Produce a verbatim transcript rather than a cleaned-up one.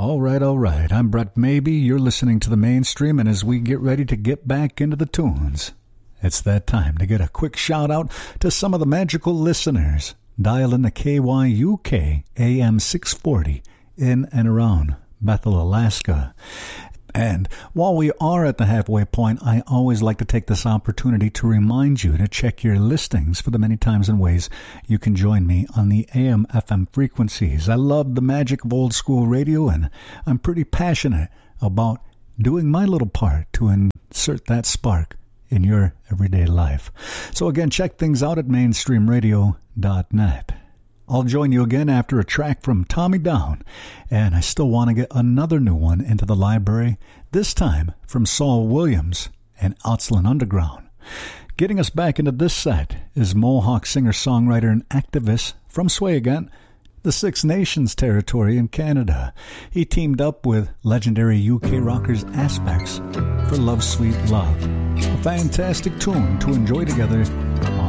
All right, all right. I'm Brett Maybe. You're listening to the Mainstream, and as we get ready to get back into the tunes, it's that time to get a quick shout out to some of the magical listeners. Dial in the K Y U K A M six forty in and around Bethel, Alaska. And while we are at the halfway point, I always like to take this opportunity to remind you to check your listings for the many times and ways you can join me on the A M F M frequencies. I love the magic of old school radio, and I'm pretty passionate about doing my little part to insert that spark in your everyday life. So again, check things out at mainstream radio dot net. I'll join you again after a track from Tommy Down, and I still want to get another new one into the library, this time from Saul Williams and Outland Underground. Getting us back into this set is Mohawk singer-songwriter and activist from Swayagat, the Six Nations territory in Canada. He teamed up with legendary U K rockers Aspects for Love Sweet Love, a fantastic tune to enjoy together